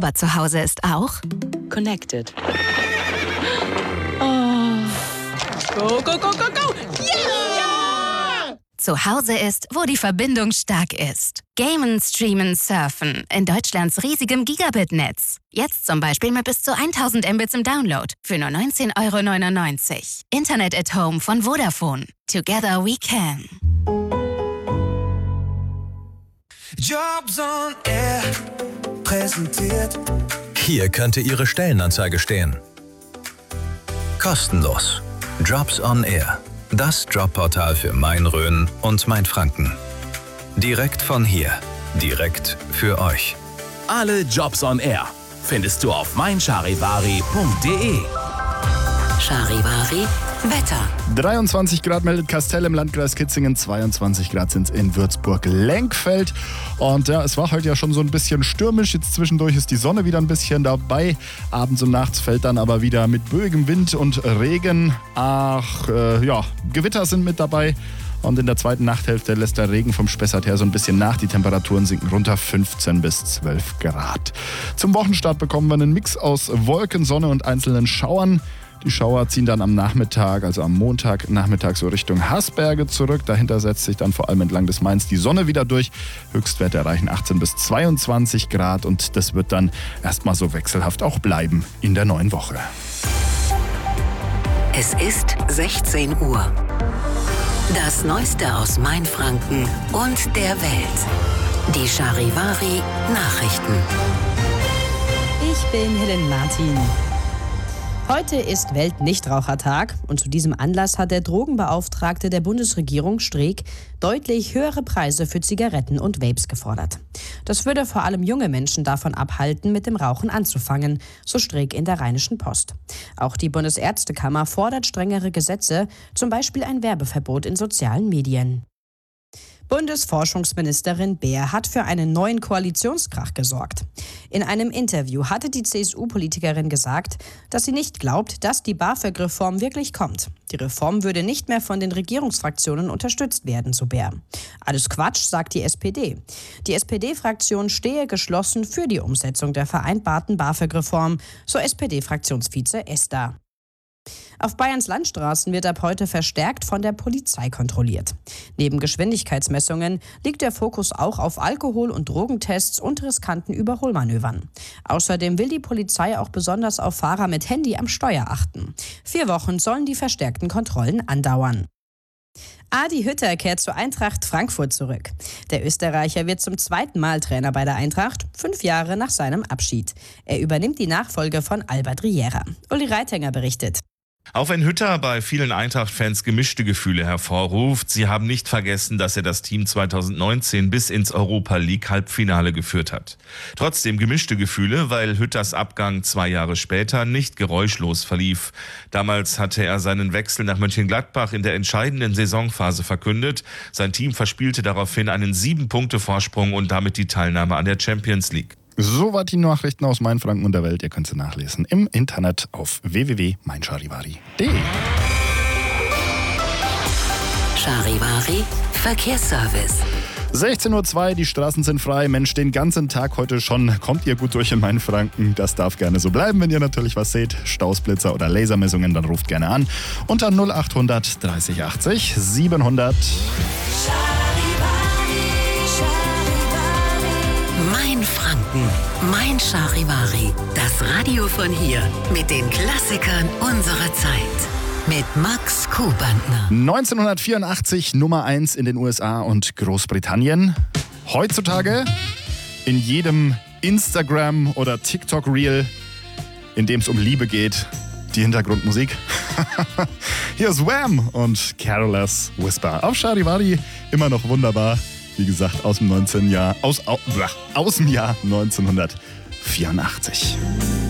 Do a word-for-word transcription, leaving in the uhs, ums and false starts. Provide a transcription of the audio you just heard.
Aber zu Hause ist auch Connected. Oh. Go, go, go, go, go! Yeah! Zu Hause ist, wo die Verbindung stark ist. Gamen, Streamen, Surfen in Deutschlands riesigem Gigabit-Netz. Jetzt zum Beispiel mit bis zu tausend Mbits im Download für nur neunzehn Euro neunundneunzig. Internet at Home von Vodafone. Together we can. Jobs on Air präsentiert. Hier könnte Ihre Stellenanzeige stehen. Kostenlos. Jobs on Air. Das Jobportal für Main-Rhön und Mainfranken. Direkt von hier. Direkt für euch. Alle Jobs on Air findest du auf mein charivari punkt de. Charivari Wetter. dreiundzwanzig Grad meldet Kastell im Landkreis Kitzingen, zweiundzwanzig Grad sind es in Würzburg-Lenkfeld. Und ja, es war heute ja schon so ein bisschen stürmisch. Jetzt zwischendurch ist die Sonne wieder ein bisschen dabei. Abends und nachts fällt dann aber wieder mit böigem Wind und Regen. Ach, äh, ja, Gewitter sind mit dabei. Und in der zweiten Nachthälfte lässt der Regen vom Spessart her so ein bisschen nach. Die Temperaturen sinken runter, fünfzehn bis zwölf Grad. Zum Wochenstart bekommen wir einen Mix aus Wolken, Sonne und einzelnen Schauern. Die Schauer ziehen dann am Nachmittag, also am Montagnachmittag so Richtung Haßberge zurück. Dahinter setzt sich dann vor allem entlang des Mains die Sonne wieder durch. Höchstwerte erreichen achtzehn bis zweiundzwanzig Grad und das wird dann erstmal so wechselhaft auch bleiben in der neuen Woche. Es ist sechzehn Uhr. Das Neueste aus Mainfranken und der Welt. Die Charivari Nachrichten. Ich bin Helen Martin. Heute ist Weltnichtrauchertag und zu diesem Anlass hat der Drogenbeauftragte der Bundesregierung Streeck deutlich höhere Preise für Zigaretten und Vapes gefordert. Das würde vor allem junge Menschen davon abhalten, mit dem Rauchen anzufangen, so Streeck in der Rheinischen Post. Auch die Bundesärztekammer fordert strengere Gesetze, zum Beispiel ein Werbeverbot in sozialen Medien. Bundesforschungsministerin Beer hat für einen neuen Koalitionskrach gesorgt. In einem Interview hatte die C S U-Politikerin gesagt, dass sie nicht glaubt, dass die BAföG-Reform wirklich kommt. Die Reform würde nicht mehr von den Regierungsfraktionen unterstützt werden, so Beer. Alles Quatsch, sagt die S P D. Die S P D-Fraktion stehe geschlossen für die Umsetzung der vereinbarten BAföG-Reform, so S P D-Fraktionsvize Esther. Auf Bayerns Landstraßen wird ab heute verstärkt von der Polizei kontrolliert. Neben Geschwindigkeitsmessungen liegt der Fokus auch auf Alkohol- und Drogentests und riskanten Überholmanövern. Außerdem will die Polizei auch besonders auf Fahrer mit Handy am Steuer achten. Vier Wochen sollen die verstärkten Kontrollen andauern. Adi Hütter kehrt zur Eintracht Frankfurt zurück. Der Österreicher wird zum zweiten Mal Trainer bei der Eintracht, fünf Jahre nach seinem Abschied. Er übernimmt die Nachfolge von Albert Riera. Uli Reitinger berichtet. Auch wenn Hütter bei vielen Eintracht-Fans gemischte Gefühle hervorruft, sie haben nicht vergessen, dass er das Team zweitausendneunzehn bis ins Europa-League-Halbfinale geführt hat. Trotzdem gemischte Gefühle, weil Hütters Abgang zwei Jahre später nicht geräuschlos verlief. Damals hatte er seinen Wechsel nach Mönchengladbach in der entscheidenden Saisonphase verkündet. Sein Team verspielte daraufhin einen Sieben-Punkte-Vorsprung und damit die Teilnahme an der Champions League. Soweit die Nachrichten aus Mainfranken und der Welt. Ihr könnt sie nachlesen im Internet auf w w w punkt mein charivari punkt de. Charivari Verkehrsservice. sechzehn Uhr zwei, die Straßen sind frei. Mensch, den ganzen Tag heute schon. Kommt ihr gut durch in Mainfranken? Das darf gerne so bleiben. Wenn ihr natürlich was seht, Stausblitzer oder Lasermessungen, dann ruft gerne an. Unter null achthundert dreißig achtzig siebenhundert. Mainfranken, mein Charivari. Das Radio von hier mit den Klassikern unserer Zeit. Mit Max Kubantner. neunzehnhundertvierundachtzig Nummer eins in den U S A und Großbritannien. Heutzutage in jedem Instagram- oder TikTok-Reel, in dem es um Liebe geht, die Hintergrundmusik. Hier ist Wham! Und Careless Whisper. Auf Charivari immer noch wunderbar. Wie gesagt, aus dem neunzehnten Jahr, aus, aus, aus dem Jahr neunzehnhundertvierundachtzig.